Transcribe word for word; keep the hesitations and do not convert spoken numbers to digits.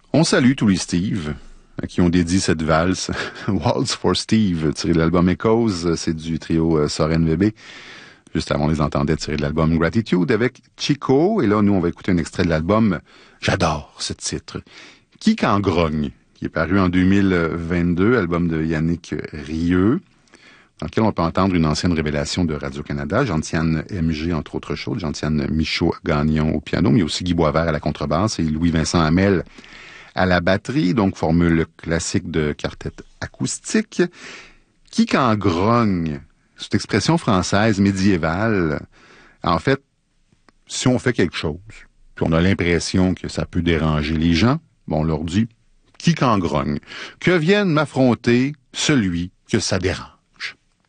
On salue tous les Steve à qui on dédie cette valse. Waltz for Steve, tiré de l'album Echoes, c'est du trio euh, Soren V B. Juste avant, on les entendait tirer de l'album Gratitude avec Chico. Et là, nous, on va écouter un extrait de l'album. J'adore ce titre. Qui qu'en grogne, qui est paru en deux mille vingt-deux, album de Yannick Rieu, dans lequel on peut entendre une ancienne révélation de Radio-Canada, Gentiane M G, entre autres choses, Gentiane Michaud-Gagnon au piano, mais il y a aussi Guy Boisvert à la contrebasse et Louis-Vincent Hamel à la batterie, donc formule classique de quartet acoustique. Qui qu'en grogne, cette expression française médiévale, en fait, si on fait quelque chose, puis on a l'impression que ça peut déranger les gens, bon, on leur dit, qui qu'en grogne, que vienne m'affronter celui que ça dérange.